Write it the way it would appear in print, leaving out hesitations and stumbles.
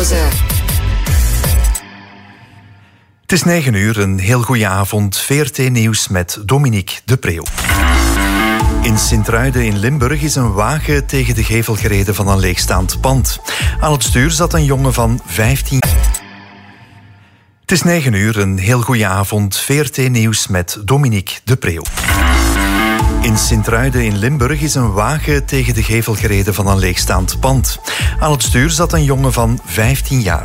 pauze. Het is 9 uur, een heel goede avond. VRT Nieuws met Dominique de Preeuw. In Sint-Truiden in Limburg is een wagen tegen de gevel gereden van een leegstaand pand. Aan het stuur zat een jongen van 15 jaar. Het is 9 uur, een heel goede avond. VRT Nieuws met Dominique de Preeuw. In Sint-Truiden in Limburg is een wagen tegen de gevel gereden van een leegstaand pand. Aan het stuur zat een jongen van 15 jaar.